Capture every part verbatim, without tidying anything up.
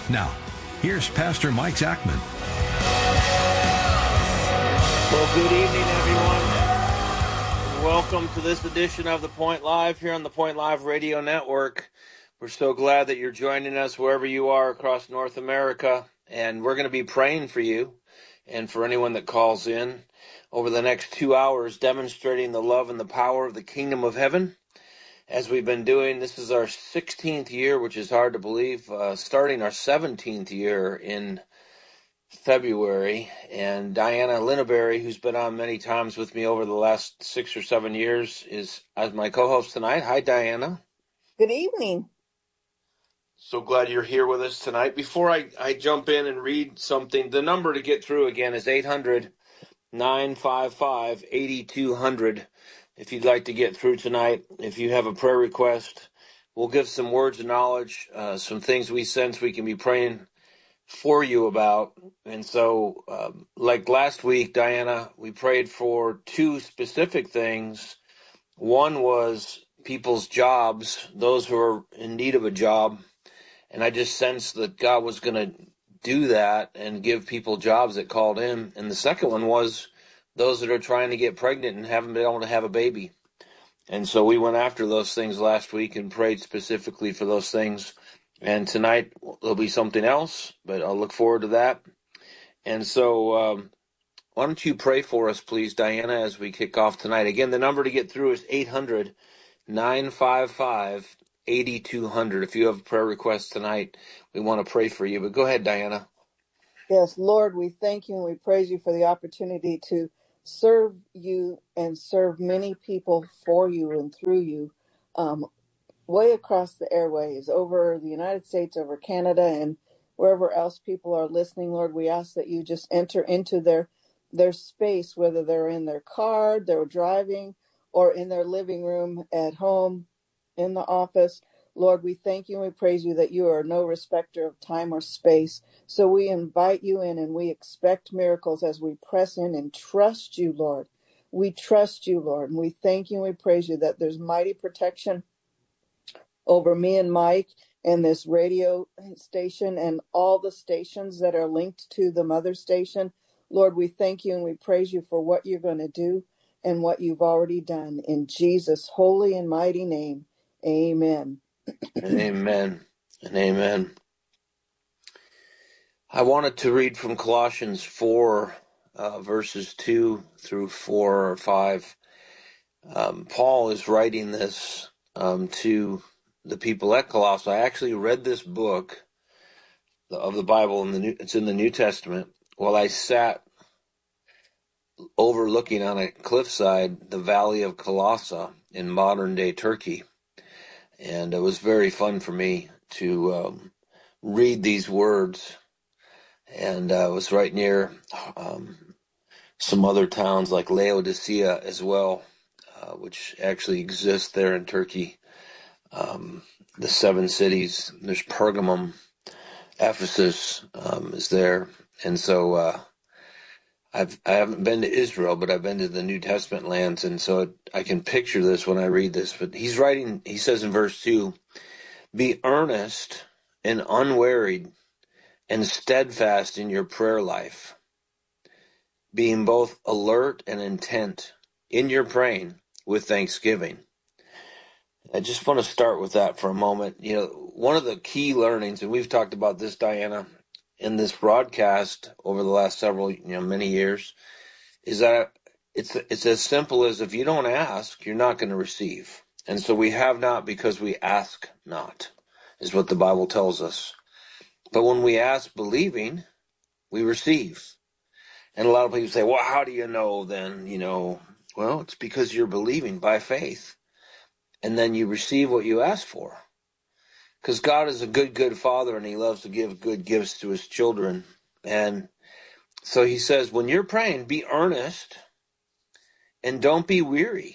Now, here's Pastor Mike Zachman. Well, good evening, everyone. Welcome to this edition of The Point Live here on the Point Live Radio Network. We're so glad that you're joining us wherever you are across North America, and we're going to be praying for you and for anyone that calls in over the next two hours, demonstrating the love and the power of the kingdom of heaven. As we've been doing, this is our sixteenth year, which is hard to believe, uh, starting our seventeenth year in February. And Diana Linneberry, who's been on many times with me over the last six or seven years, is as my co-host tonight. Hi, Diana. Good evening. So glad you're here with us tonight. Before I, I jump in and read something, the number to get through again is eight hundred, nine five five, eight two zero zero. If you'd like to get through tonight, if you have a prayer request, we'll give some words of knowledge, uh, some things we sense we can be praying for you about. And so, um, like last week, Diana, we prayed for two specific things. One was people's jobs, those who are in need of a job. And I just sensed that God was going to do that and give people jobs that called in. And the second one was those that are trying to get pregnant and haven't been able to have a baby. And so we went after those things last week and prayed specifically for those things. And tonight there'll be something else, but I'll look forward to that. And so um, why don't you pray for us, please, Diana, as we kick off tonight. Again, the number to get through is eight hundred, nine five five, eight two zero zero. If you have a prayer request tonight, we want to pray for you. But go ahead, Diana. Yes, Lord, we thank you and we praise you for the opportunity to serve you and serve many people for you and through you, um, way across the airwaves, over the United States, over Canada, and wherever else people are listening. Lord, we ask that you just enter into their their space, whether they're in their car, they're driving, or in their living room, at home, in the office. Lord, we thank you and we praise you that you are no respecter of time or space. So we invite you in and we expect miracles as we press in and trust you, Lord. We trust you, Lord, and we thank you and we praise you that there's mighty protection over me and Mike and this radio station and all the stations that are linked to the mother station. Lord, we thank you and we praise you for what you're going to do and what you've already done. In Jesus' holy and mighty name, amen. Amen and amen. I wanted to read from Colossians four, uh, verses two through four or five. Um, Paul is writing this um, to the people at Colossae. I actually read this book of the Bible, in the New, it's in the New Testament, while I sat overlooking on a cliffside the Valley of Colossae in modern-day Turkey. And it was very fun for me to um, read these words. And uh, I was right near um, some other towns like Laodicea as well, uh, which actually exists there in Turkey. Um, the seven cities, there's Pergamum, Ephesus um, is there. And so uh, I've, I haven't been to Israel, but I've been to the New Testament lands. And so it, I can picture this when I read this. But he's writing, he says in verse two, be earnest and unwearied and steadfast in your prayer life, being both alert and intent in your praying with thanksgiving. I just want to start with that for a moment. You know, one of the key learnings, and we've talked about this, Diana, in this broadcast over the last several, you know, many years, is that it's it's as simple as if you don't ask, you're not going to receive. And so we have not because we ask not, is what the Bible tells us. But when we ask believing, we receive. And a lot of people say, well, how do you know then? You know, well, it's because you're believing by faith. And then you receive what you ask for. Because God is a good, good father, and he loves to give good gifts to his children. And so he says, when you're praying, be earnest and don't be weary.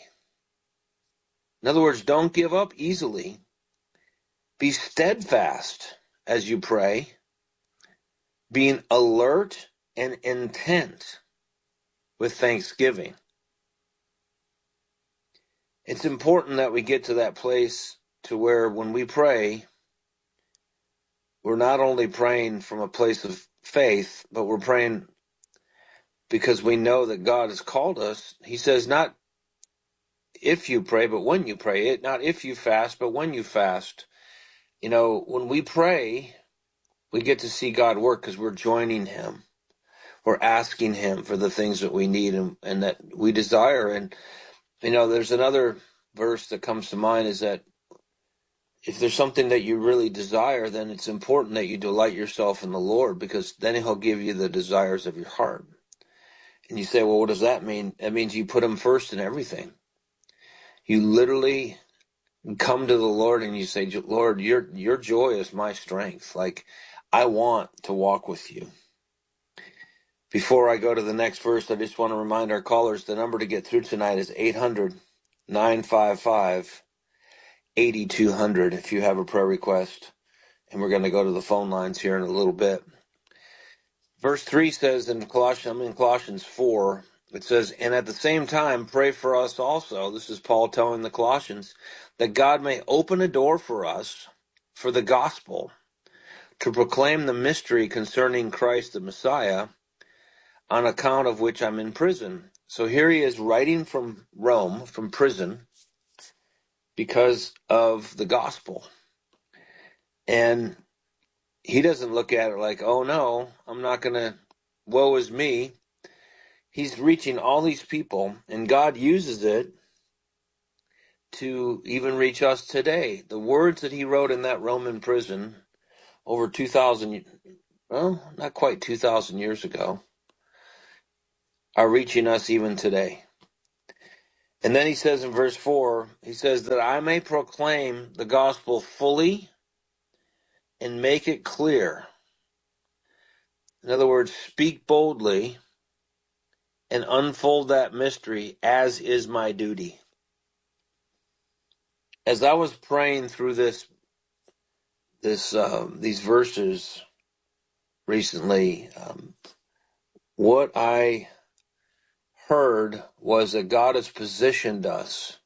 In other words, don't give up easily. Be steadfast as you pray, being alert and intent with thanksgiving. It's important that we get to that place to where when we pray, we're not only praying from a place of faith, but we're praying because we know that God has called us. He says, not if you pray, but when you pray. It not if you fast, but when you fast. You know, when we pray, we get to see God work because we're joining him. We're asking him for the things that we need and, and that we desire. And, you know, there's another verse that comes to mind is that if there's something that you really desire, then it's important that you delight yourself in the Lord, because then he'll give you the desires of your heart. And you say, well, what does that mean? That means you put him first in everything. You literally come to the Lord and you say, Lord, your your joy is my strength. Like, I want to walk with you. Before I go to the next verse, I just want to remind our callers the number to get through tonight is eight hundred, nine five five, eight two zero zero if you have a prayer request. And we're going to go to the phone lines here in a little bit. Verse three says in Colossians, I'm in Colossians four, it says, and at the same time, pray for us also. This is Paul telling the Colossians, that God may open a door for us for the gospel, to proclaim the mystery concerning Christ the Messiah, on account of which I'm in prison. So here he is writing from Rome, from prison, because of the gospel. And he doesn't look at it like, oh no, I'm not going to, woe is me. He's reaching all these people, and God uses it to even reach us today. The words that he wrote in that Roman prison over two thousand, well, not quite two thousand years ago, are reaching us even today. And then he says in verse four, he says that I may proclaim the gospel fully and make it clear. In other words, speak boldly and unfold that mystery as is my duty. As I was praying through this, this uh, these verses recently, um, what I heard was that God has positioned us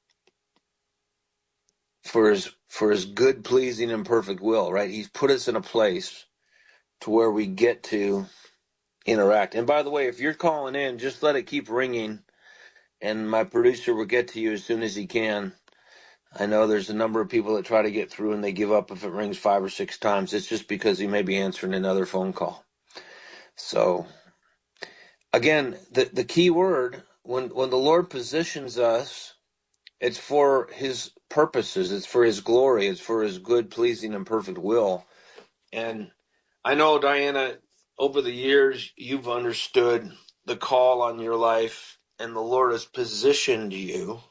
for his for his good, pleasing, and perfect will, right? He's put us in a place to where we get to interact. And by the way, if you're calling in, just let it keep ringing, and my producer will get to you as soon as he can. I know there's a number of people that try to get through and they give up if it rings five or six times. It's just because he may be answering another phone call. So, again, the, the key word, when, when the Lord positions us, it's for his purposes. It's for his glory. It's for his good, pleasing, and perfect will. And I know, Diana, over the years, you've understood the call on your life, and the Lord has positioned you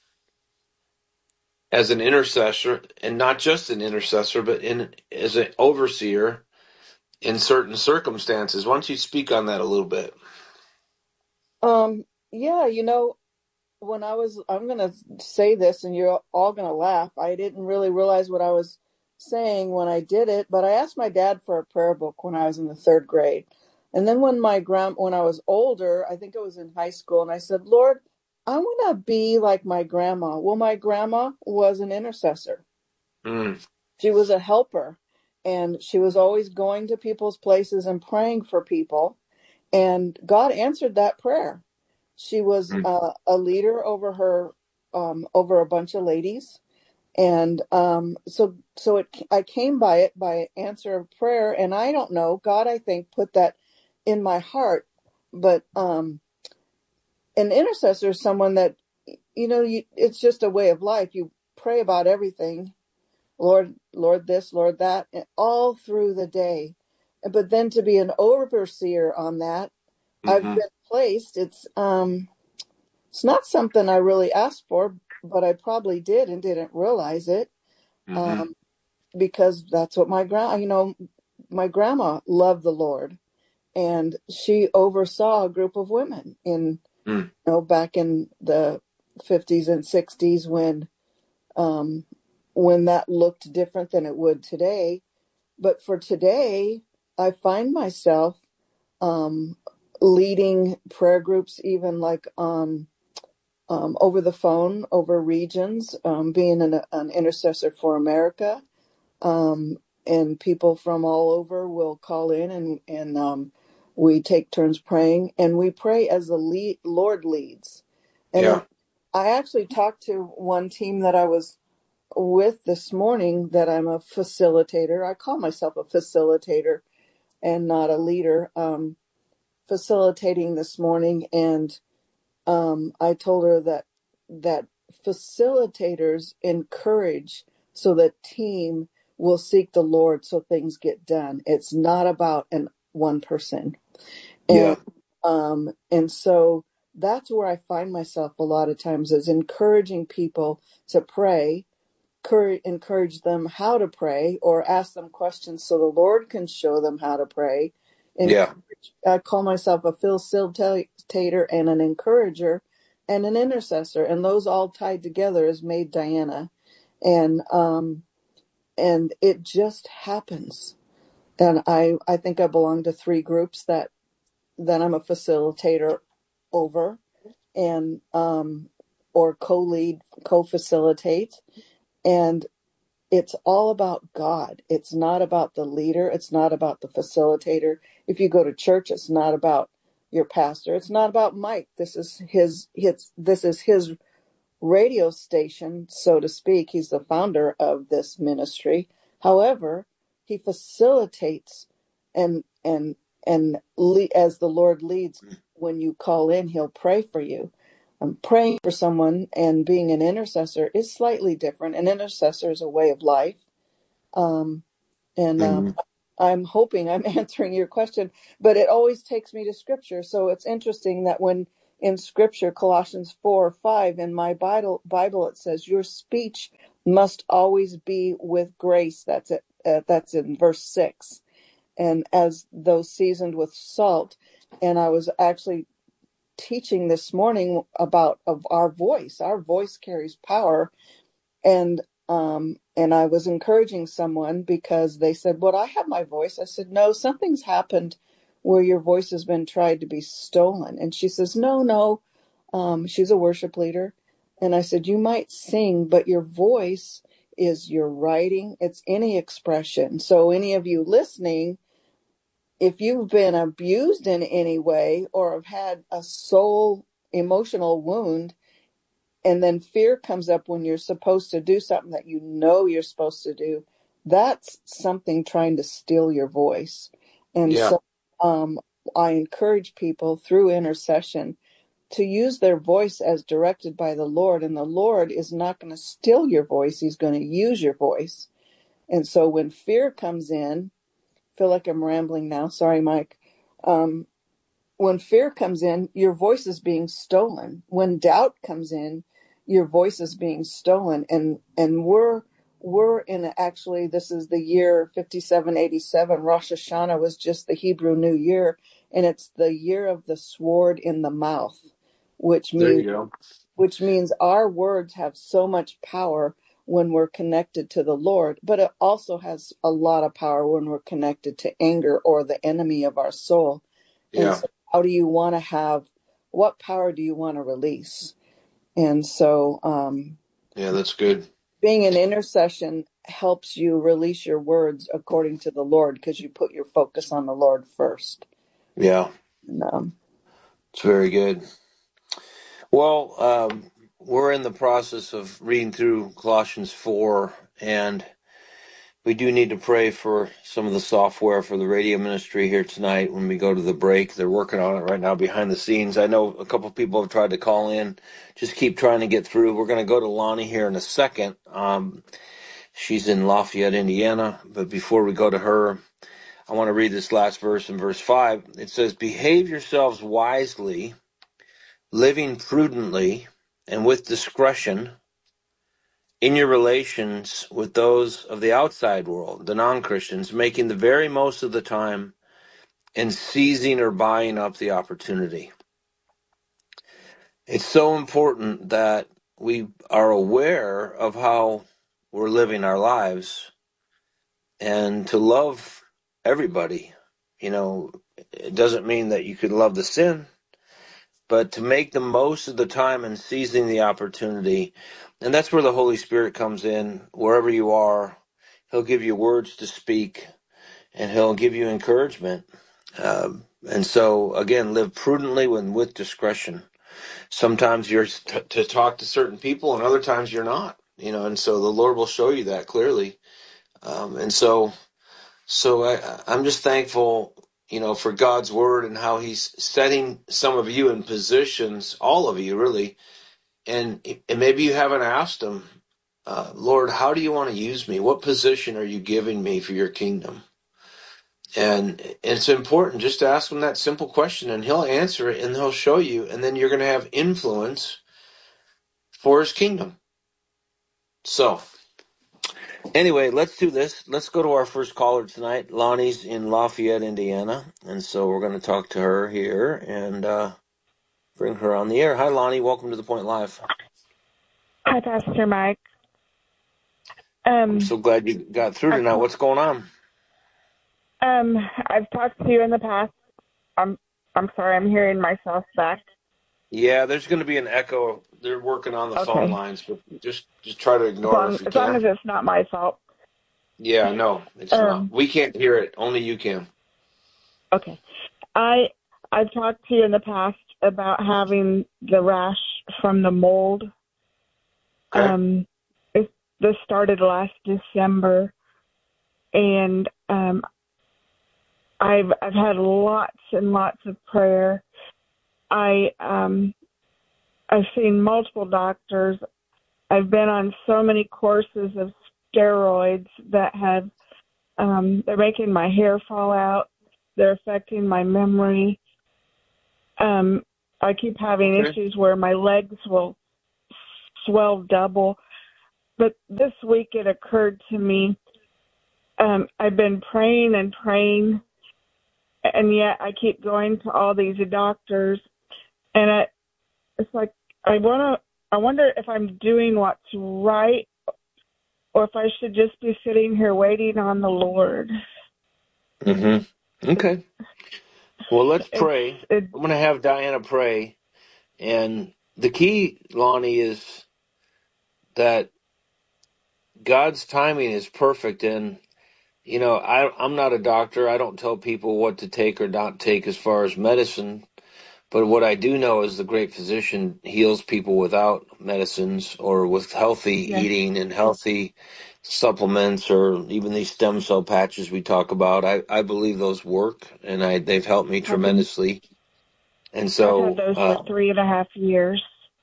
as an intercessor, and not just an intercessor, but in as an overseer in certain circumstances. Why don't you speak on that a little bit? Um, yeah, you know, when I was, I'm going to say this and you're all going to laugh. I didn't really realize what I was saying when I did it, but I asked my dad for a prayer book when I was in the third grade. And then when my grand, when I was older, I think I was in high school, and I said, Lord, I want to be like my grandma. Well, my grandma was an intercessor. Mm. She was a helper, and she was always going to people's places and praying for people. And God answered that prayer. She was Mm. uh, a leader over her, um, over a bunch of ladies. And um, so, so it, I came by it by answer of prayer. And I don't know, God, I think, put that in my heart. But um, an intercessor is someone that, you know, you, it's just a way of life. You pray about everything. Lord, Lord this, Lord that, and all through the day. But then to be an overseer on that, I've Mm-hmm. been placed. It's um, it's not something I really asked for, but I probably did and didn't realize it. Mm-hmm. Um, because that's what my grand, you know, my grandma loved the Lord, and she oversaw a group of women in, Mm. you know, back in the fifties and sixties when, um, when that looked different than it would today. But for today, I find myself um, leading prayer groups, even like um, um, over the phone, over regions, um, being an, an intercessor for America. Um, and people from all over will call in, and and um, we take turns praying, and we pray as the lead, Lord leads. And Yeah. then I actually talked to one team that I was with this morning that I'm a facilitator. I call myself a facilitator and not a leader. Um, facilitating this morning, and um, I told her that that facilitators encourage so that team will seek the Lord so things get done. It's not about an one person, Yeah. and um, and so that's where I find myself a lot of times, is encouraging people to pray, cour- encourage them how to pray, or ask them questions so the Lord can show them how to pray. Yeah. Encourage, I call myself a facilitator and an encourager and an intercessor, and those all tied together is made Diana. And um, and it just happens. And I I think I belong to three groups that that I'm a facilitator over, and um, or co-lead, co-facilitate, and it's all about God. It's not about the leader. It's not about the facilitator. If you go to church, it's not about your pastor. It's not about Mike. This is his, his this is his radio station, so to speak. He's the founder of this ministry. However, he facilitates and and and le- as the Lord leads, when you call in, he'll pray for you. Um, praying for someone and being an intercessor is slightly different. An intercessor is a way of life. Um, and um, Hmm. I'm hoping I'm answering your question, but it always takes me to scripture. So it's interesting that when in scripture, Colossians four or five, in my Bible, Bible, it says, your speech must always be with grace. That's it. Uh, that's in verse six. And as though seasoned with salt. And I was actually teaching this morning about of our voice. Our voice carries power, and um and I was encouraging someone because they said, "Well, I have my voice." I said, "No, something's happened where your voice has been tried to be stolen." And she says, "No, no." Um, she's a worship leader, and I said, "You might sing, but your voice is your writing. It's any expression. So, any of you listening, if you've been abused in any way or have had a soul emotional wound, and then fear comes up when you're supposed to do something that you know you're supposed to do, that's something trying to steal your voice." And Yeah. so um, I encourage people through intercession to use their voice as directed by the Lord. And the Lord is not going to steal your voice. He's going to use your voice. And so when fear comes in, I feel like I'm rambling now. Sorry, Mike. Um, when fear comes in, your voice is being stolen. When doubt comes in, your voice is being stolen. And and we're we're in actually, this is the year fifty-seven eighty-seven. Rosh Hashanah was just the Hebrew New Year, and it's the year of the sword in the mouth, which There means you go. which means our words have so much power when we're connected to the Lord, but it also has a lot of power when we're connected to anger or the enemy of our soul. And Yeah. so how do you want to have, what power do you want to release? And so um, Yeah, that's good. being an intercession helps you release your words according to the Lord, because you put your focus on the Lord first. Yeah, And, um, it's very good. Well, um, we're in the process of reading through Colossians four, and we do need to pray for some of the software for the radio ministry here tonight when we go to the break. They're working on it right now behind the scenes. I know a couple of people have tried to call in. Just keep trying to get through. We're going to go to Lonnie here in a second. Um, she's in Lafayette, Indiana. But before we go to her, I want to read this last verse in verse five. It says, behave yourselves wisely, living prudently and with discretion in your relations with those of the outside world, the non-Christians, making the very most of the time and seizing or buying up the opportunity. It's so important that we are aware of how we're living our lives and to love everybody. You know, it doesn't mean that you could love the sin, but to make the most of the time and seizing the opportunity. And that's where the Holy Spirit comes in, wherever you are. He'll give you words to speak, and he'll give you encouragement. Um, and so, again, live prudently and with discretion. Sometimes you're t- to talk to certain people, and other times you're not. You know, and so the Lord will show you that clearly. Um, and so, so I, I'm just thankful, you know, for God's word and how He's setting some of you in positions, all of you really, and and maybe you haven't asked Him, uh, Lord, how do you want to use me? What position are you giving me for your kingdom? And it's important just to ask Him that simple question, and He'll answer it, and He'll show you, and then you're going to have influence for His kingdom. So, anyway, let's do this. Let's go to our first caller tonight. Lonnie's in Lafayette, Indiana, and so we're going to talk to her here and uh, bring her on the air. Hi, Lonnie. Welcome to The Point Live. Hi, Pastor Mike. Um, I'm so glad you got through I tonight. call, What's going on? um, I've talked to you in the past. I'm I'm sorry, I'm hearing myself back. Yeah, there's going to be an echo. They're working on the phone Okay. lines, but just just try to As ignore it long if you as long can. as it's not my fault. Yeah, no, it's not. Um, We can't hear it. Only you can. okay. I I've talked to you in the past about having the rash from the mold. Okay. Um, it, this started last December, and um, I've I've had lots and lots of prayer. I um. I've seen multiple doctors. I've been on so many courses of steroids that have, um, they're making my hair fall out. They're affecting my memory. Um, I keep having Okay. issues where my legs will swell double. But this week it occurred to me, um, I've been praying and praying, and yet I keep going to all these doctors. And I, it's like, I want to, I wonder if I'm doing what's right, or if I should just be sitting here waiting on the Lord. Mm-hmm. Okay. Well, let's It's pray. it, I'm going to have Diana pray. And the key, Lonnie, is that God's timing is perfect. And, you know, I, I'm not a doctor. I don't tell people what to take or not take as far as medicine. But what I do know is the great physician heals people without medicines or with healthy yes. eating and healthy supplements or even these stem cell patches we talk about. I, I believe those work, and I they've helped me I've been tremendously. And I've had so, those for uh, three and a half years.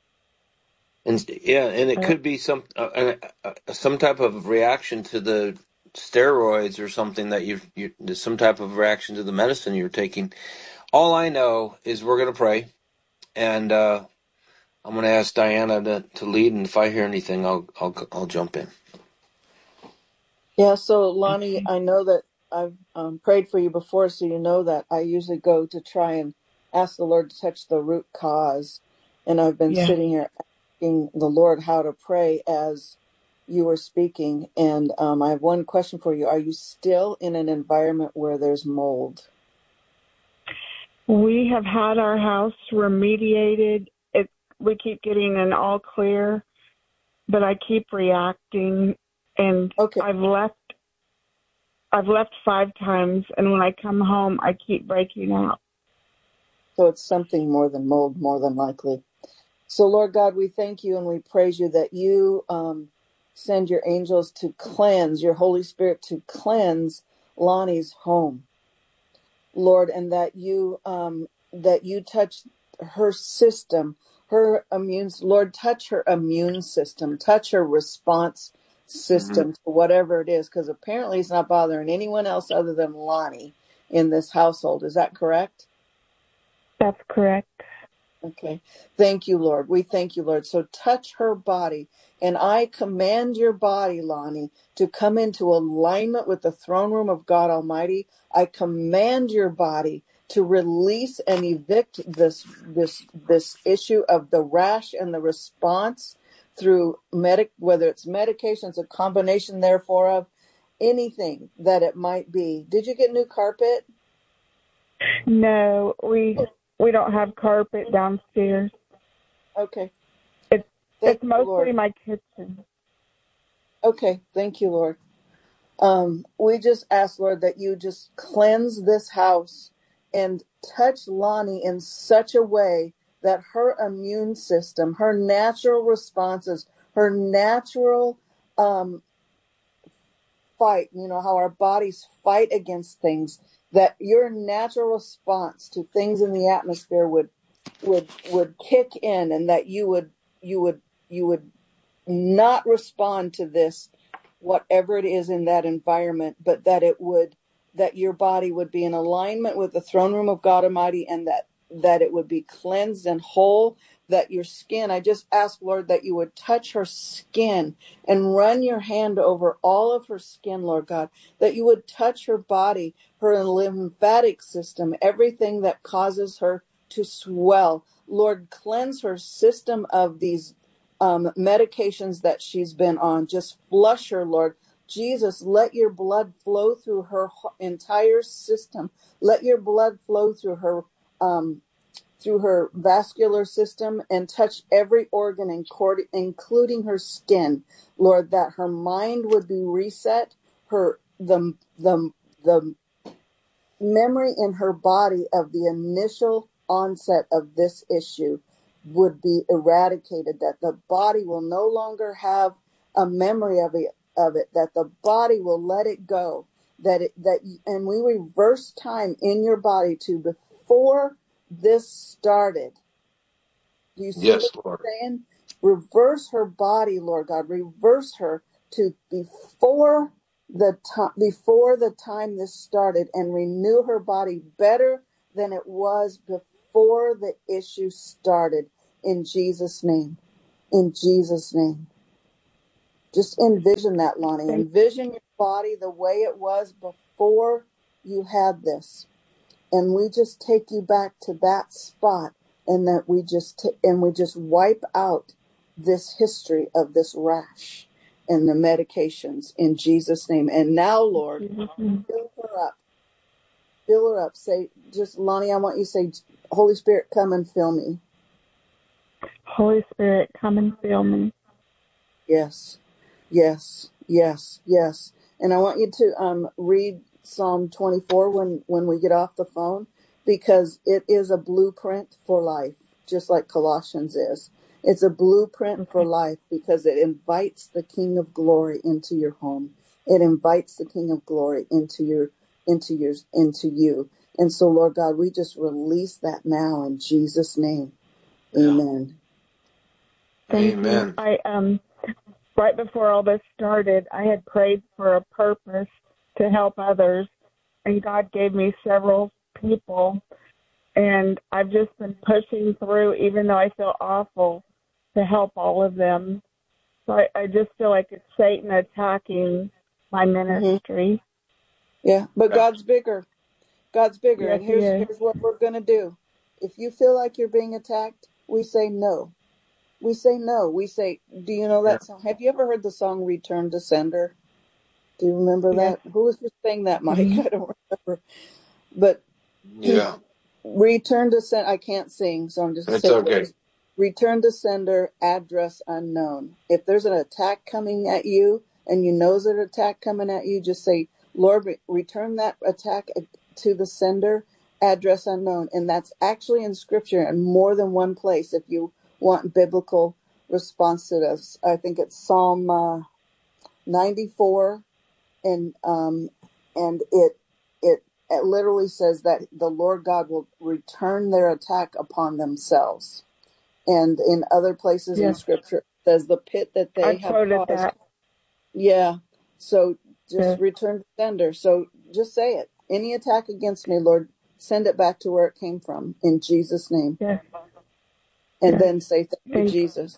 and yeah, and it Uh, could be some uh, uh, some type of reaction to the steroids or something that you've you, some type of reaction to the medicine you're taking. All I know is we're going to pray, and uh, I'm going to ask Diana to, to lead, and if I hear anything, I'll I'll I'll jump in. Yeah, so Lonnie, okay. I know that I've um, prayed for you before, so you know that I usually go to try and ask the Lord to touch the root cause. And I've been Yeah. sitting here asking the Lord how to pray as you were speaking. And um, I have one question for you. Are you still in an environment where there's mold? We have had our house remediated. It we keep getting an all clear, but I keep reacting, and Okay, I've left. I've left five times, and when I come home, I keep breaking out. so it's something more than mold, more than likely. So, Lord God, we thank you and we praise you that you um, send your angels to cleanse, your Holy Spirit to cleanse Lonnie's home, Lord, and that you um, that you touch her system, her immune, Lord, touch her immune system, touch her response Mm-hmm. system to whatever it is, because apparently it's not bothering anyone else other than Lonnie in this household. Is that correct? That's correct. Okay. Thank you, Lord. We thank you, Lord. So touch her body. And I command your body, Lonnie, to come into alignment with the throne room of God Almighty. I command your body to release and evict this this this issue of the rash and the response through medic, whether it's medications, a combination therefore of anything that it might be. Did you get new carpet? No, we we don't have carpet downstairs. Okay. It's Thank it's you, Lord. mostly my kitchen. Okay. Thank you, Lord. Um, we just ask, Lord, that you just cleanse this house and touch Lonnie in such a way that her immune system, her natural responses, her natural um, fight, you know, how our bodies fight against things, that your natural response to things in the atmosphere would would would kick in, and that you would you would you would not respond to this, whatever it is in that environment, but that it would, that your body would be in alignment with the throne room of God Almighty, and that that it would be cleansed and whole, that your skin, I just ask, Lord, that you would touch her skin and run your hand over all of her skin, Lord God, that you would touch her body, her lymphatic system, everything that causes her to swell. Lord, cleanse her system of these um, medications that she's been on. Just flush her, Lord. Jesus, let your blood flow through her entire system. Let your blood flow through her um, through her vascular system and touch every organ, including her skin, Lord, that her mind would be reset, her the the the memory in her body of the initial onset of this issue would be eradicated, that the body will no longer have a memory of it, of it, that the body will let it go, that it, that, and we reverse time in your body to before this started. Do you see Yes, what Lord. I'm saying? Reverse her body, Lord God. Reverse her to before the time, before the time this started, and renew her body better than it was before the issue started. In Jesus' name. In Jesus' name. Just envision that, Lonnie. Envision your body the way it was before you had this. And we just take you back to that spot, and that we just t- and we just wipe out this history of this rash and the medications in Jesus' name. And now, Lord, fill her up. Fill her up. Say, just Lonnie, I want you to say, Holy Spirit, come and fill me. Holy Spirit, come and fill me. Yes, yes, yes, yes. And I want you to um, read Psalm twenty-four when, when we get off the phone, because it is a blueprint for life, just like Colossians is. It's a blueprint Okay. for life because it invites the King of Glory into your home. It invites the King of Glory into your, into your, into you. And so, Lord God, we just release that now in Jesus' name. Amen. Thank Amen. you. I um right before all this started, I had prayed for a purpose to help others, and God gave me several people, and I've just been pushing through, even though I feel awful, to help all of them. So I, I just feel like it's Satan attacking my ministry. Mm-hmm. Yeah, but God's bigger. God's bigger. Yes, And he here's is. here's what we're going to do. If you feel like you're being attacked, we say no. We say no. We say, do you know that song? Have you ever heard the song Return to Sender? Do you remember Yes. that? Who was just saying that, Mike? Mm-hmm. I don't remember. But Yeah. return to sender. I can't sing, so I'm just That's saying okay. words. Return to sender, address unknown. If there's an attack coming at you and you know there's an attack coming at you, just say, Lord, re- return that attack to the sender, address unknown. And that's actually in Scripture in more than one place if you want biblical response to this. I think it's Psalm uh, ninety-four, and um, and it it it literally says that the Lord God will return their attack upon themselves. And in other places in Yes. Scripture, it says the pit that they I've have quoted caused. that. Yeah. So just Yes. return to sender. So just say it. Any attack against me, Lord, send it back to where it came from in Jesus' name. Yes. And Yes. then say, thank you, Thank Jesus.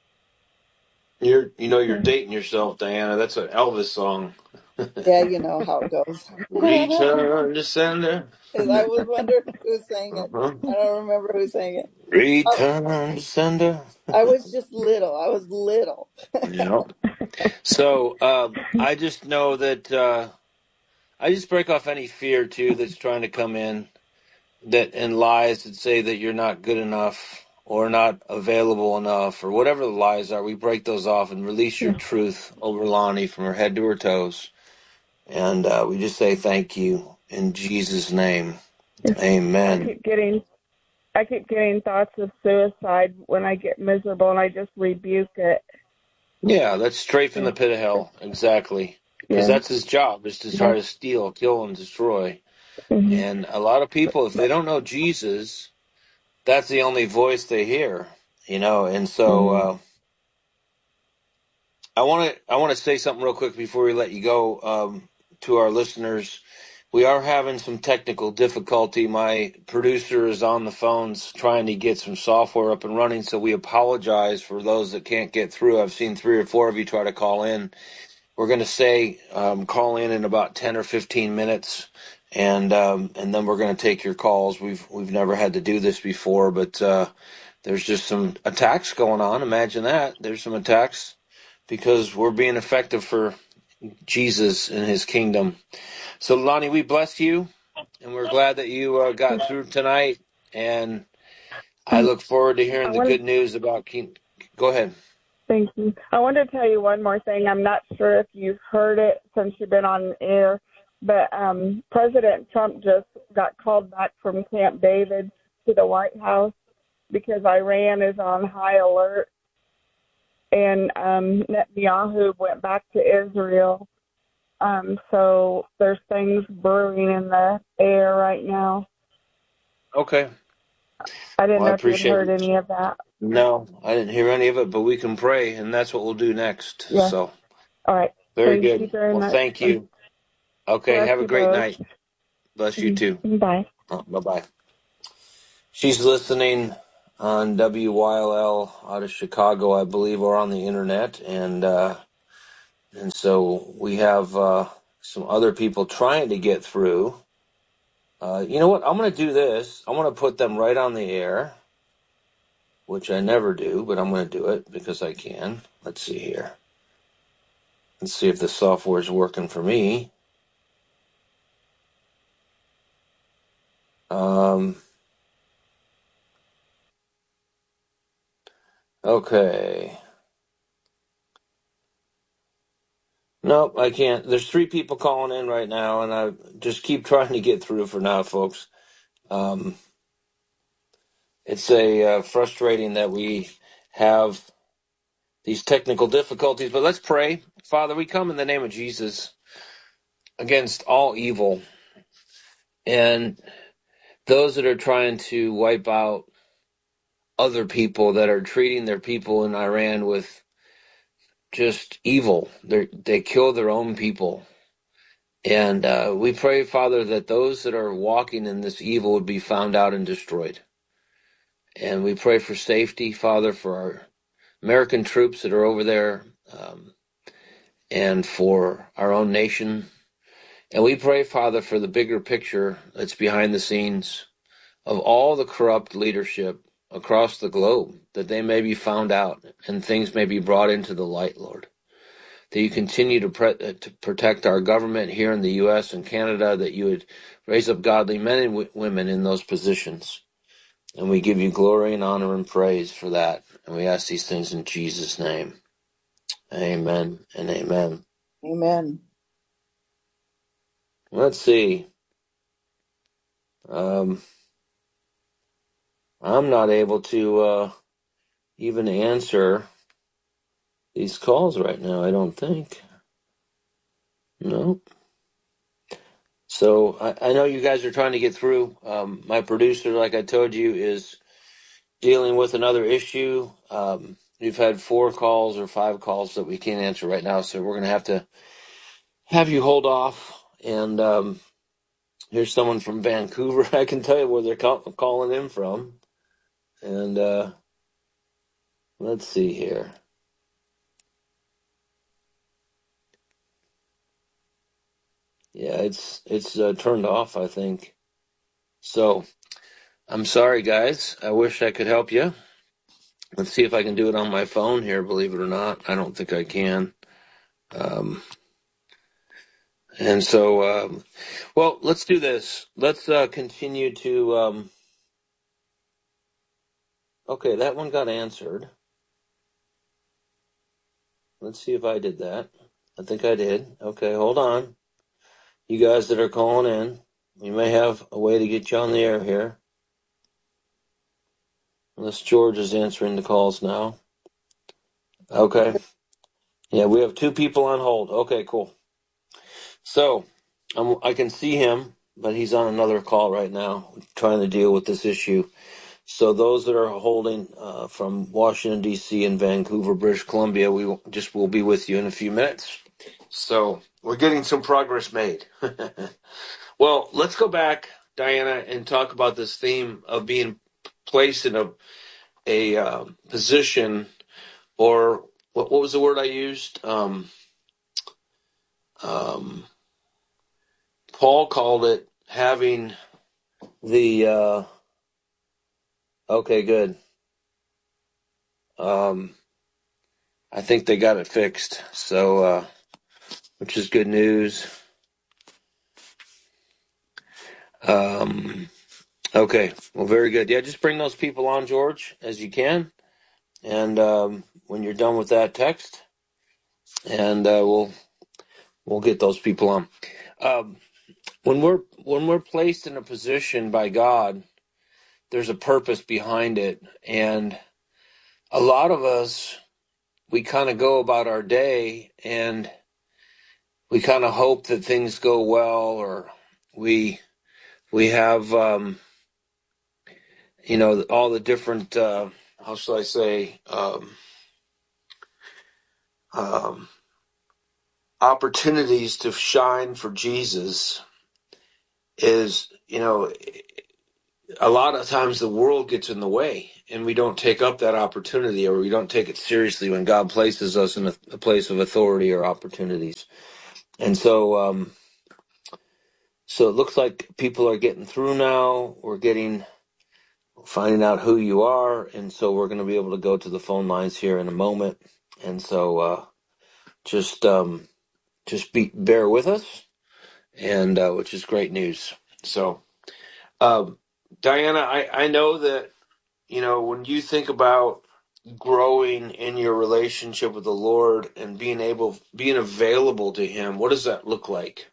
You're, you know, you're you. dating yourself, Diana. That's an Elvis song. Yeah, you know how it goes. Return to sender. I was wondering who sang it. Uh-huh. I don't remember who sang it. Oh, Return to sender. I was just little. I was little. Yeah. So um, I just know that uh, I just break off any fear too that's trying to come in, that and lies that say that you're not good enough or not available enough or whatever the lies are. We break those off and release your Yes. truth over Lonnie from her head to her toes. And uh, we just say thank you in Jesus' name. I Amen. keep getting I keep getting thoughts of suicide when I get miserable, and I just rebuke it. Yeah, that's straight from Yeah. the pit of hell. Exactly. Because Yeah. that's his job, is to try to steal, kill, and destroy. Mm-hmm. And a lot of people, if they don't know Jesus, that's the only voice they hear, you know. And so Mm-hmm. uh, I want to I want to say something real quick before we let you go um, to our listeners. We are having some technical difficulty. My producer is on the phones trying to get some software up and running, so we apologize for those that can't get through. I've seen three or four of you try to call in. We're going to say um, call in in about ten or fifteen minutes, and um, and then we're going to take your calls. We've we've never had to do this before, but uh, there's just some attacks going on. Imagine that. There's some attacks because we're being effective for Jesus and his kingdom. So, Lonnie, we bless you, and we're glad that you uh, got through tonight, and I look forward to I hearing the want good news about King. Go ahead. Thank you. I want to tell you one more thing. I'm not sure if you've heard it since you've been on air, but um, President Trump just got called back from Camp David to the White House because Iran is on high alert, and um, Netanyahu went back to Israel. Um, so there's things brewing in the air right now. Okay. I didn't Well, I know if you'd appreciate heard it. any of that. No, I didn't hear any of it, but we can pray, and that's what we'll do next. Yeah. So, All right. very Thank you good. very Well, much. thank you. Okay, Bless have a you great both. night. Bless you too. Mm-hmm. Bye. Oh, bye-bye. She's listening on W Y L L out of Chicago, I believe, or on the internet, and uh, and so we have uh, some other people trying to get through. Uh, you know what? I'm going to do this. I'm going to put them right on the air, which I never do, but I'm going to do it because I can. Let's see here. Let's see if the software is working for me. Um, okay. Nope, I can't. There's three people calling in right now, and I just keep trying to get through for now, folks. Um, it's a uh, frustrating that we have these technical difficulties, but let's pray. Father, we come in the name of Jesus against all evil and those that are trying to wipe out other people, that are treating their people in Iran with just evil. They they kill their own people. And uh, we pray, Father, that those that are walking in this evil would be found out and destroyed. And we pray for safety, Father, for our American troops that are over there, um, and for our own nation. And we pray, Father, for the bigger picture that's behind the scenes of all the corrupt leadership across the globe, that they may be found out and things may be brought into the light, Lord. That you continue to, pre- uh, to protect our government here in the U S and Canada, that you would raise up godly men and w- women in those positions. And we give you glory and honor and praise for that. And we ask these things in Jesus' name. Amen and amen. Amen. Let's see. Um, I'm not able to uh, even answer these calls right now, I don't think. No. So I, I know you guys are trying to get through. Um, my producer, like I told you, is dealing with another issue. Um, we've had four calls or five calls that we can't answer right now, so we're going to have to have you hold off. And um, here's someone from Vancouver. I can tell you where they're call- calling in from. And uh, let's see here. Yeah, it's it's uh, turned off, I think. So I'm sorry, guys. I wish I could help you. Let's see if I can do it on my phone here. Believe it or not, I don't think I can. Um, and so, um, well, let's do this. Let's uh, continue to. Um, okay, that one got answered. Let's see if I did that. I think I did. Okay, hold on. you guys that are calling in. We may have a way to get you on the air here. Unless George is answering the calls now. Okay. Yeah, we have two people on hold. Okay, cool. So, um, I can see him, but he's on another call right now, trying to deal with this issue. So those that are holding uh, from Washington, D C and Vancouver, British Columbia, we will, just will be with you in a few minutes. So we're getting some progress made. Well, let's go back, Diana, and talk about this theme of being placed in a, a uh, position, or what, what was the word I used? Um, um, Paul called it having the, uh, okay, good. Um, I think they got it fixed, so, uh, which is good news. Um, okay, well, very good. Yeah, just bring those people on, George, as you can. And um, when you're done with that, text, and uh, we'll we'll get those people on. Um, when we're when we're placed in a position by God, there's a purpose behind it, and a lot of us, we kind of go about our day and we kind of hope that things go well, or we we have um, you know all the different uh, how shall I say um, um, opportunities to shine for Jesus. Is you know a lot of times the world gets in the way, and we don't take up that opportunity, or we don't take it seriously when God places us in a, a place of authority or opportunities. And so, um, so it looks like people are getting through now. We're getting, finding out who you are, and so we're going to be able to go to the phone lines here in a moment. And so, uh, just, um, just be bear with us, and uh, which is great news. So, um, Diana, I, I know that. You know, when you think about growing in your relationship with the Lord and being able, being available to Him, what does that look like?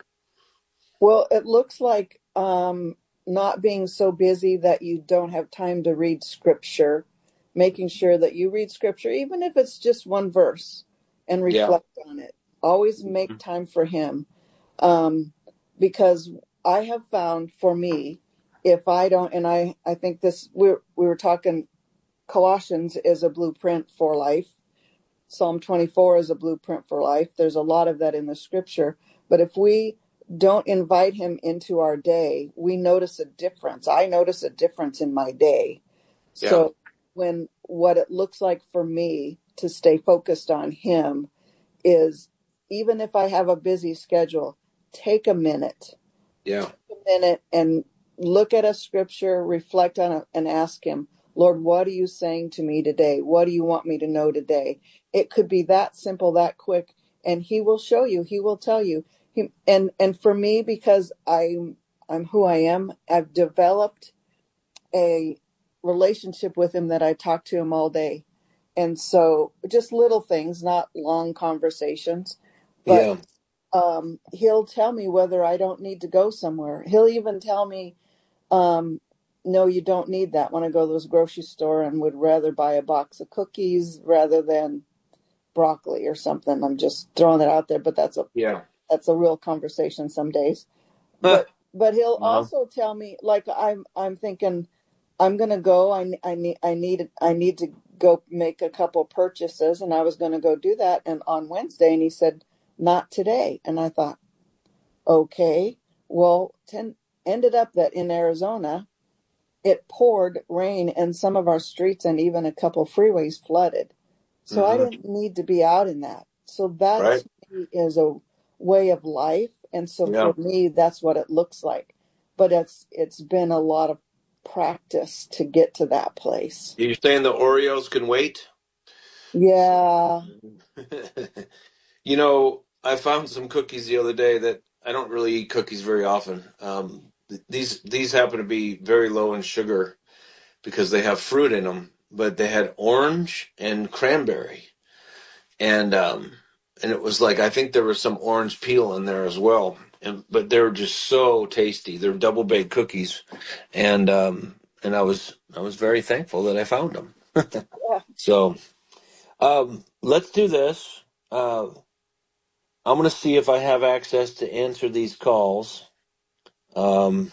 Well, it looks like um, not being so busy that you don't have time to read scripture, making sure that you read scripture, even if it's just one verse, and Yeah. reflect on it. Always make time for Him. Um, because I have found for me, if I don't, and I, I think this, we we were talking, Colossians is a blueprint for life. Psalm twenty-four is a blueprint for life. There's a lot of that in the scripture. But if we don't invite Him into our day, we notice a difference. I notice a difference in my day. Yeah. So when what it looks like for me to stay focused on Him is, even if I have a busy schedule, take a minute. Yeah. Take a minute and look at a scripture, reflect on it, and ask Him, Lord, what are you saying to me today? What do you want me to know today? It could be that simple, that quick, and He will show you. He will tell you. He, and and for me, because I'm I'm who I am, I've developed a relationship with Him that I talk to Him all day. And so just little things, not long conversations, but Yeah. um, He'll tell me whether I don't need to go somewhere. He'll even tell me, um, no, you don't need that, when I go to the grocery store and would rather buy a box of cookies rather than broccoli or something. I'm just throwing that out there, but that's a Yeah. that's a real conversation some days. Huh. But but He'll Well, also tell me, like, I'm I'm thinking I'm gonna go. I I need I need I need to go make a couple purchases, and I was gonna go do that. And on Wednesday, and He said, not today. And I thought, okay, well, ten, ended up that in Arizona, it poured rain, and some of our streets and even a couple freeways flooded. So I mm-hmm. didn't need to be out in that. So that Right. to me is a way of life. And so Yeah. for me, that's what it looks like. But it's it's been a lot of practice to get to that place. You're saying the Oreos can wait? Yeah. You know, I found some cookies the other day that I don't really eat cookies very often. Um, th- these these happen to be very low in sugar because they have fruit in them, but they had orange and cranberry, and um, and it was like, I think there was some orange peel in there as well. and but they were just so tasty. They're double baked cookies, and um, and I was I was very thankful that I found them. Yeah. So um, let's do this. Uh, I'm going to see if I have access to answer these calls, um,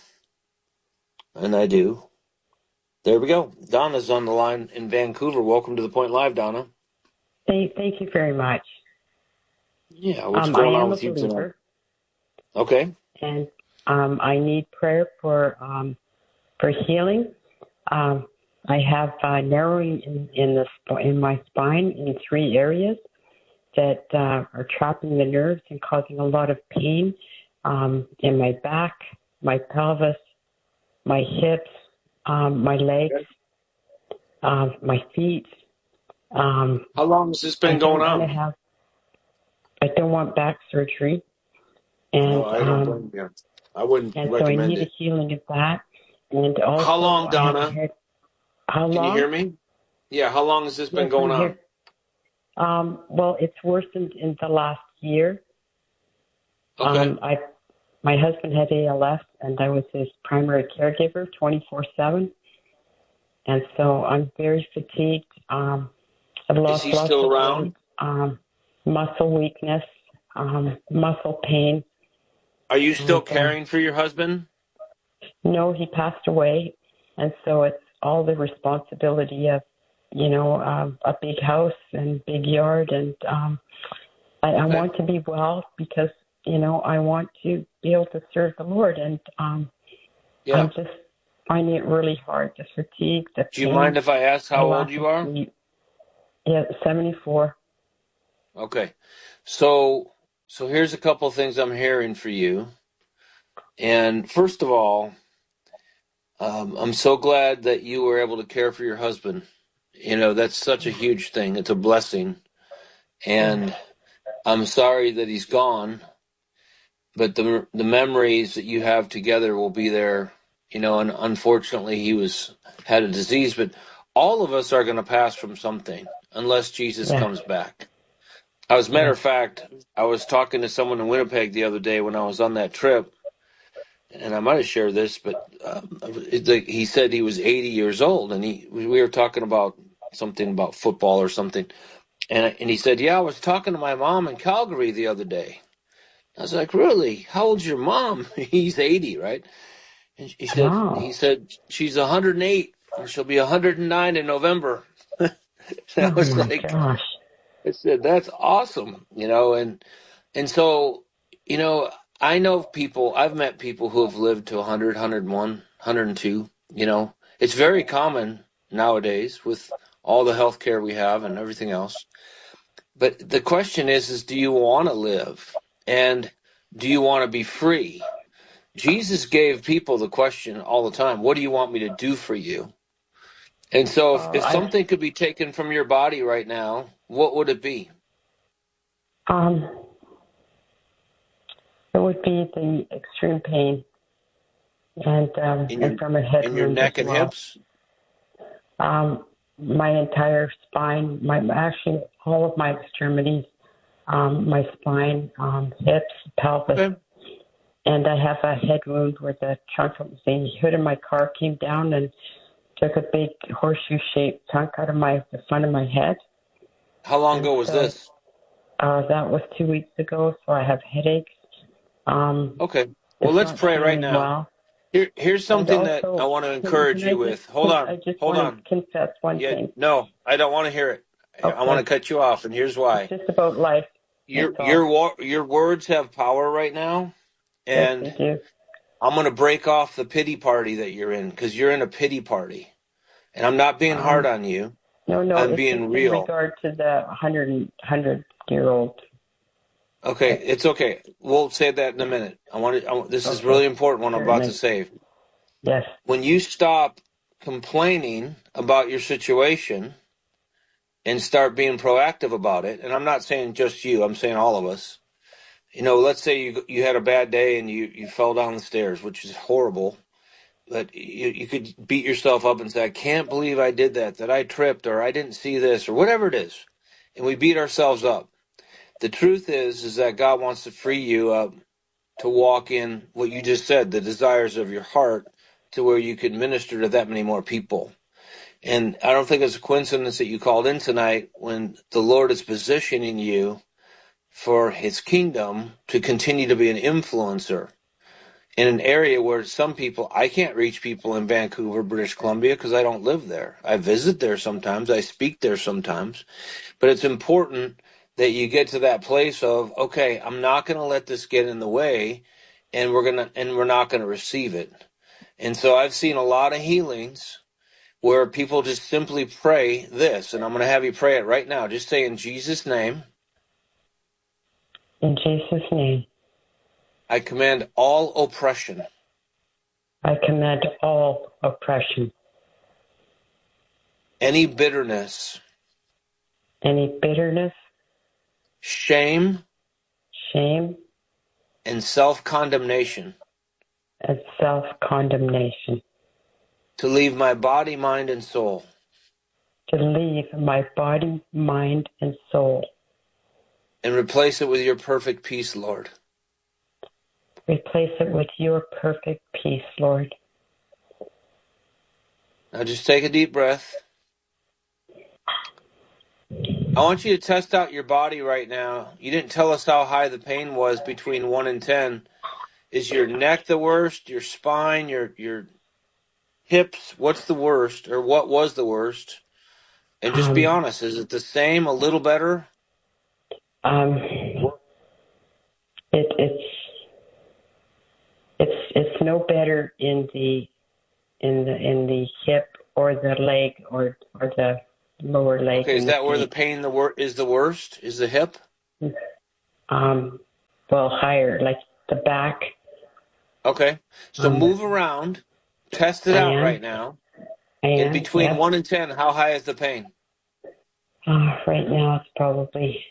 and I do. There we go. Donna's on the line in Vancouver. Welcome to the Point Live, Donna. Thank, thank you very much. Yeah, what's Um, going I on am a with you tonight? believer, Okay. and um, I need prayer for um, for healing. Um, I have uh, narrowing in in the sp- in my spine in three areas that uh, are trapping the nerves and causing a lot of pain um, in my back, my pelvis, my hips, um, my legs, uh, my feet. Um, How long has this been I going don't want to on? have. I don't want back surgery, and No, I don't um, blame you. I wouldn't and so I recommend need a it. healing of that. And How also, long, I have a Donna? head. How Can you hear long? me? Yeah, how long has this been Yes, going I'm on? here. Um, well, it's worsened in the last year. Okay. Um, I, my husband had A L S, and I was his primary caregiver, twenty-four seven. And so I'm very fatigued. Um, I've Is lost he lots still of around? weight, um, muscle weakness, um, muscle pain. Are you still And, uh, caring for your husband? no, he passed away, and so it's all the responsibility of, you know, um, a big house and big yard, and um, I, I Okay. want to be well because, you know, I want to be able to serve the Lord, and um, Yeah. I'm just finding it really hard. The fatigue, the Do you pain, mind if I ask the how old lack you of are? sleep. Yeah, seventy-four. Okay. So so here's a couple of things I'm hearing for you. And first of all, um, I'm so glad that you were able to care for your husband. You know, that's such a huge thing. It's a blessing. And I'm sorry that he's gone, but the the memories that you have together will be there. You know, and unfortunately he was had a disease, but all of us are going to pass from something unless Jesus Yeah, comes back. As a matter yeah. of fact, I was talking to someone in Winnipeg the other day when I was on that trip, and I might have shared this, but um, it, he said he was eighty years old, and he we were talking about something about football or something, and and he said, "Yeah, I was talking to my mom in Calgary the other day." I was like, "Really? How old's your mom?" He's eighty, right? And he said, "He Wow. said she's one hundred eight, and she'll be one hundred nine in November." And I Oh was my like, gosh. I said, "That's awesome," you know, and and so, you know, I know people, I've met people who have lived to one hundred, one hundred one, one hundred two, you know. It's very common nowadays with all the health care we have and everything else. But the question is, is do you want to live? And do you want to be free? Jesus gave people the question all the time, what do you want me to do for you? And so if, Uh, if I something could be taken from your body right now, what would it be? um, it would be the extreme pain, and um, In and your from a head in your wound as neck and well. hips? Um, my entire spine, my actually all of my extremities, um, my spine, um, hips, pelvis, Okay. and I have a head wound where the trunk of the hood of my car came down and took a big horseshoe-shaped chunk out of my the front of my head. How long And ago was so this? uh, that was two weeks ago. So I have headaches. Um, Okay. Well, it's let's not pray right feeling now. well. Here, here's And something that I also, want to can, encourage can I you just with. Hold can, on. I just Hold want on. to confess one Yeah, thing? no, I don't want to hear it. I want to Okay, cut you off, and here's it's why. just about life. That's Your your all. wa- your words have power right now, Yes, and they do. I'm going to break off the pity party that you're in because you're in a pity party, and I'm not being hard Um, on you. no, no, I'm it's just being in real. regard to the hundred hundred year old. Okay, it's okay. We'll say that in a minute. I want to. I, want- this is really Okay, important. What I'm about to certainly. say. Yes. When you stop complaining about your situation and start being proactive about it, and I'm not saying just you, I'm saying all of us. You know, let's say you you had a bad day and you, you fell down the stairs, which is horrible, but you, you could beat yourself up and say, I can't believe I did that, that I tripped or I didn't see this or whatever it is. And we beat ourselves up. The truth is, is that God wants to free you up to walk in what you just said, the desires of your heart, to where you can minister to that many more people. And I don't think it's a coincidence that you called in tonight when the Lord is positioning you for his kingdom to continue to be an influencer in an area where some people, I can't reach people in Vancouver, British Columbia, because I don't live there. I visit there sometimes. I speak there sometimes. But it's important that you get to that place of, okay, I'm not going to let this get in the way, and we're going to, and we're not going to receive it. And so I've seen a lot of healings where people just simply pray this, and I'm going to have you pray it right now. Just say, in Jesus' name. In Jesus' name. I command all oppression. I command all oppression. Any bitterness. Any bitterness. Shame. Shame. And self-condemnation. And self-condemnation. To leave my body, mind, and soul. To leave my body, mind, and soul. And replace it with your perfect peace, Lord. Replace it with your perfect peace, Lord. Now just take a deep breath. I want you to test out your body right now. You didn't tell us how high the pain was between one and ten. Is your neck the worst? Your spine? Your your hips? What's the worst? Or what was the worst? And just um, be honest. Is it the same? A little better? Um, it, it's it's it's no better in the in the in the hip or the leg or or the lower leg. Okay, is and that the where the feet. pain the wor- is the worst? Is the hip? Um, well, higher, like the back. Okay, so Um, move around. Test it I out am. right now. I In am. between Yes. one and ten, how high is the pain? Uh, right now, it's probably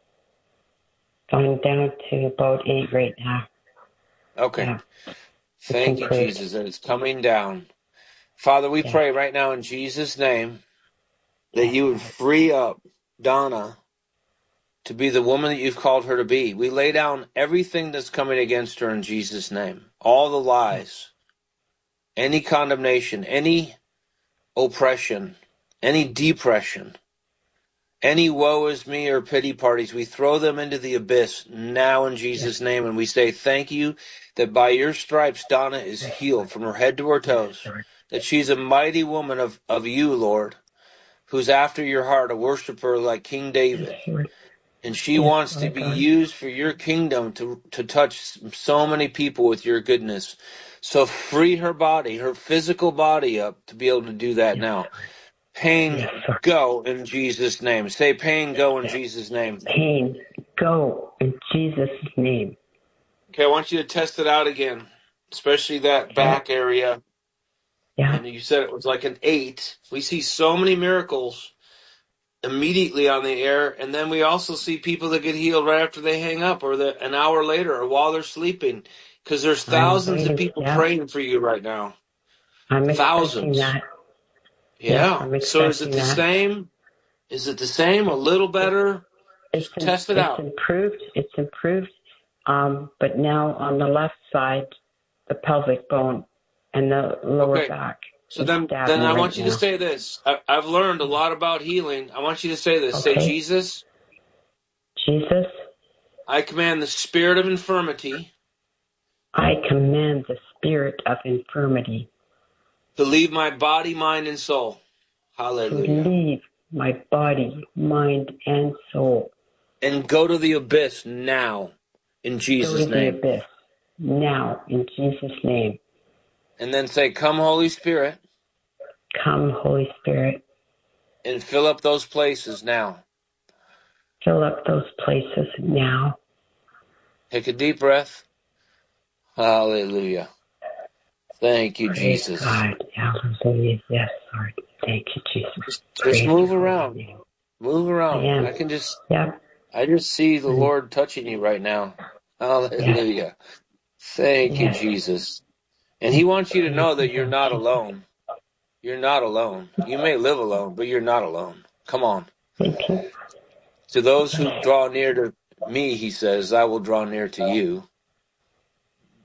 gone down to about eight right now. Okay. Yeah. Thank you, improved. Jesus, and it's coming down. Father, we Yes. pray right now in Jesus' name that Yes, you would Lord. free up Donna to be the woman that you've called her to be. We lay down everything that's coming against her in Jesus' name. All the lies, any condemnation, any oppression, any depression, any woe is me or pity parties, we throw them into the abyss now in Jesus' Yes. name, and we say thank you that by your stripes Donna is Yes, healed Lord. from her head to her Yes, toes, Lord. that she's a mighty woman of, of you, Lord, who's after your heart, a worshiper like King David. Yes, Lord. And she Yes, wants to Father be God. used for your kingdom to, to touch so many people with your goodness. So free her body, her physical body up to be able to do that Yes, now. Lord. Pain, Yes, Lord. go in Jesus' name. Say pain, go in Yes. Jesus' name. Pain, go in Jesus' name. Okay, I want you to test it out again, especially that Okay. back area. Yeah. And you said it was like an eight. We see so many miracles immediately on the air, and then we also see people that get healed right after they hang up, or the, an hour later, or while they're sleeping, because there's I'm thousands of waiting. people Yeah. praying for you right now. I'm expecting Thousands. that. Yeah, Yeah. I'm So is it expecting the that. same? Is it the same? A little better? It's Just test it it's out. improved. It's improved. Um, but now on the left side, the pelvic bone and the lower Okay. back So is then, then stabbing I right want you to now. say this. I, I've learned a lot about healing. I want you to say this. Say, Okay. Jesus, Jesus, I command the spirit of infirmity I command the spirit of infirmity to leave my body, mind, and soul. to Hallelujah. leave my body, mind, and soul. And go to the abyss now in Go Jesus' to the name. abyss now in Jesus' name. And then say, come, Holy Spirit, Come, Holy Spirit, and fill up those places now. fill up those places now. Take a deep breath. Hallelujah. Thank you, Praise Jesus. God. Hallelujah. Yes, Lord. Thank you, Jesus. Just, just Praise move your holy around. name. Move I around. am. I can just, Yep. I just see the Mm. Lord touching you right now. Yes. Hallelujah. Thank you, Yes. Jesus. And he wants you to Praise know the that you're Lord not Jesus. alone. You're not alone. You may live alone, but you're not alone. Come on. Thank you. To those who draw near to me, he says, I will draw near to you.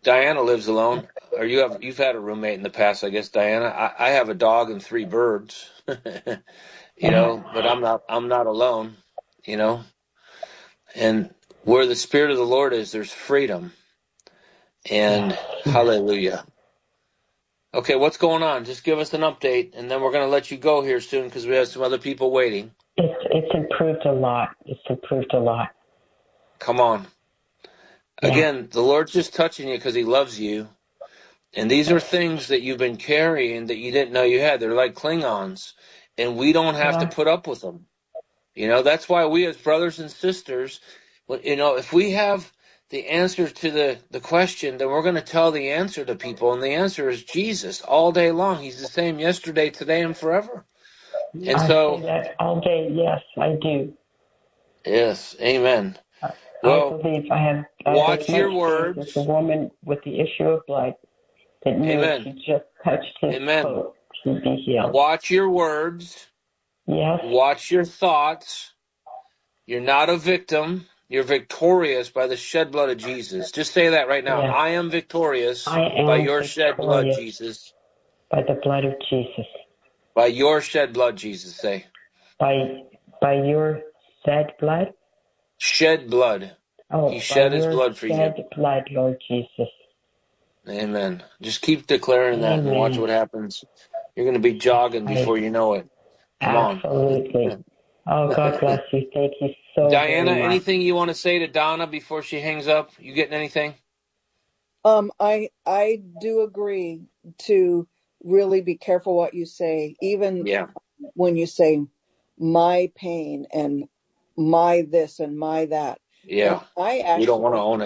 Diana lives alone. Or you have you've had a roommate in the past, I guess, Diana. I, I have a dog and three birds. you know, but I'm not I'm not alone, you know. And where the Spirit of the Lord is, there's freedom. And hallelujah. Okay, what's going on? Just give us an update, and then we're going to let you go here soon because we have some other people waiting. It's it's improved a lot. It's improved a lot. Come on. Yeah. Again, the Lord's just touching you because he loves you. And these are things that you've been carrying that you didn't know you had. They're like Klingons, and we don't have Yeah. to put up with them. You know, that's why we as brothers and sisters, you know, if we have the answer to the, the question, then we're going to tell the answer to people, and the answer is Jesus all day long. He's the same yesterday, today, and forever. And I so, say that all day. Yes, I do. yes, amen. I Well, believe I have I have watch as much your faith words. as the woman with the issue of blood that knew if Amen. she just touched his Amen. coat, she'd be healed. Watch your words. Yes. Watch your thoughts. You're not a victim. You're victorious by the shed blood of Jesus. Just say that right now. Yes. I am victorious I am by your shed blood, victorious Jesus. by the blood of Jesus. By your shed blood, Jesus. Say. By by your shed blood. Shed blood. Oh, He by shed his your blood for shed you. blood, Lord Jesus. Amen. Just keep declaring that and watch Amen. what happens. You're going to be jogging I, before you know it. Come absolutely. on. Oh, God bless you. Thank you so Diana, very much. anything you want to say to Donna before she hangs up? You getting anything? Um, I I do agree to really be careful what you say, even Yeah. when you say my pain and my this and my that. Yeah. And I actually We don't want to own it.